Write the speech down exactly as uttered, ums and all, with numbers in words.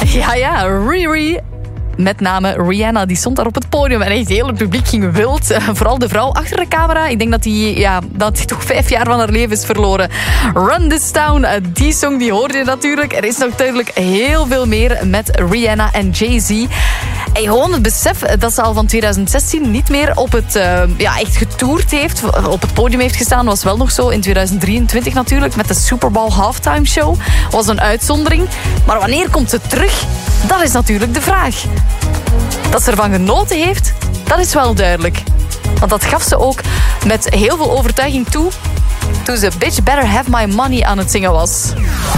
Ja, ja, Riri. Met name Rihanna, die stond daar op het podium en echt het hele publiek ging wild. Vooral de vrouw achter de camera. Ik denk dat die, ja, dat die toch vijf jaar van haar leven is verloren. Run This Town, die song die hoorde je natuurlijk. Er is nog duidelijk heel veel meer met Rihanna en Jay-Z. En gewoon het besef dat ze al van twintig zestien niet meer op het, uh, ja, echt getoerd heeft. Op het podium heeft gestaan, was wel nog zo in twintig drieëntwintig natuurlijk. Met de Super Bowl Halftime Show. Was een uitzondering. Maar wanneer komt ze terug? Dat is natuurlijk de vraag. Dat ze ervan genoten heeft, dat is wel duidelijk. Want dat gaf ze ook met heel veel overtuiging toe toen ze Bitch Better Have My Money aan het zingen was.